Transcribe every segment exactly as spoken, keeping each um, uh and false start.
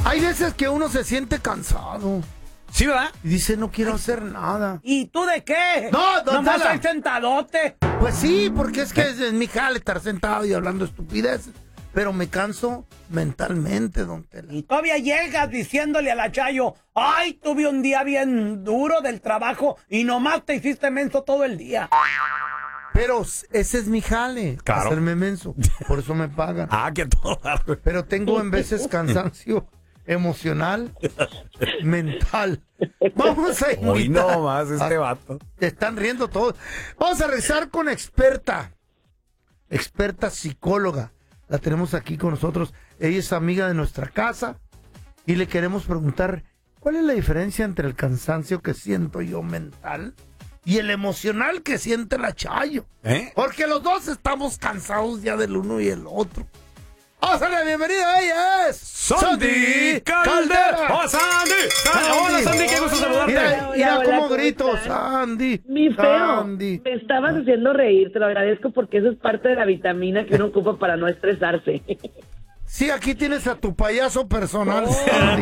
Hay veces que uno se siente cansado. Sí, ¿verdad? Y dice, no quiero hacer nada. ¿Y tú de qué? No, don Nomás Tela. ahí sentadote. Pues sí, porque es que es, es mi jale estar sentado y hablando estupideces. Pero me canso mentalmente, don Tela. Y todavía llegas diciéndole a la Chayo, ay, tuve un día bien duro del trabajo y nomás te hiciste menso todo el día. Pero ese es mi jale, Claro. hacerme menso. Por eso me pagan. Ah, que todo. Pero tengo en veces cansancio emocional, mental. Vamos a invitar. Hoy no más este a- vato. Te están riendo todos. Vamos a rezar con experta. Experta psicóloga. La tenemos aquí con nosotros. Ella es amiga de nuestra casa. Y le queremos preguntar, ¿cuál es la diferencia entre el cansancio que siento yo mental y el emocional que siente la Chayo? ¿Eh? Porque los dos estamos cansados ya del uno y el otro. ¡Vamos a la bienvenida! Ella es Sandy Caldera. ¡Hola, Sandy! Sandy. Hola, Sandy, qué gusto saludarte. Mira, mira Hola, cómo ¿cómo grito, estás? Sandy. Mi feo, Sandy. me estabas haciendo reír, te lo agradezco porque eso es parte de la vitamina que uno ocupa para no estresarse. Sí, aquí tienes a tu payaso personal, Oh, Sandy.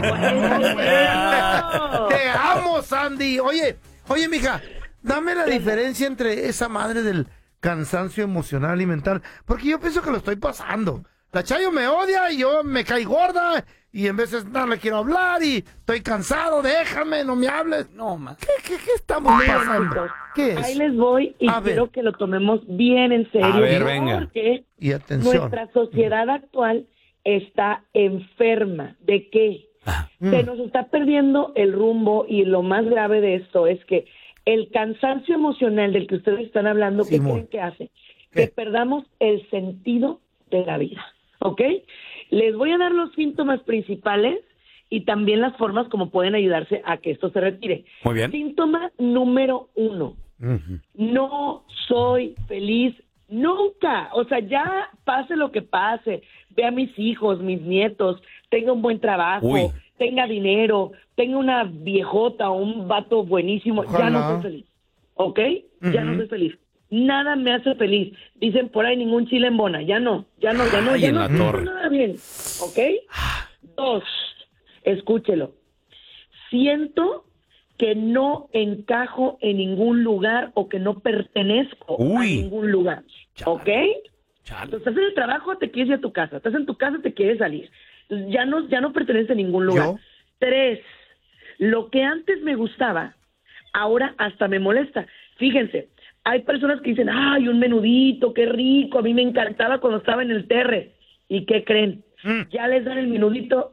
bueno. Te amo, Sandy. Oye, oye, mija, dame la diferencia entre esa madre del cansancio emocional y mental, porque yo pienso que lo estoy pasando. La Chayo me odia y yo me caí gorda y en veces no le quiero hablar y estoy cansado, déjame, no me hables. No, ma. ¿Qué, qué, qué estamos pasando? ¿Qué Ahí es? les voy y A ver. quiero que lo tomemos bien en serio. A ver, venga. Porque Y atención. nuestra sociedad actual está enferma. ¿De qué? Ajá. Se nos está perdiendo el rumbo y lo más grave de esto es que el cansancio emocional del que ustedes están hablando, ¿qué Simón. creen que hace? ¿Qué? Que perdamos el sentido de la vida, ¿ok? Les voy a dar los síntomas principales y también las formas como pueden ayudarse a que esto se retire. Muy bien. Síntoma número uno. Ujú. No soy feliz nunca. O sea, ya pase lo que pase, ve a mis hijos, mis nietos, tenga un buen trabajo, Uy. tenga dinero, tenga una viejota o un vato buenísimo, ya Ojalá. no soy feliz. ¿Ok? Ya Ujú. no soy feliz. Nada me hace feliz. Dicen por ahí ningún chile en bona. Ya no, ya no, ya no, Ay, ya en no. la no, torre. nada bien. ¿Ok? Dos, escúchelo. Siento que no encajo en ningún lugar o que no pertenezco a Uy. ningún lugar. Chale. ¿Ok? Chale. Entonces, estás en el trabajo, te quieres ir a tu casa. Estás en tu casa, te quieres salir. Entonces, ya no, ya no perteneces a ningún lugar. ¿Yo? Tres, lo que antes me gustaba, ahora hasta me molesta. Fíjense, hay personas que dicen, ay, un menudito, qué rico, a mí me encantaba cuando estaba en el terre. ¿Y qué creen? Mm. Ya les dan el menudito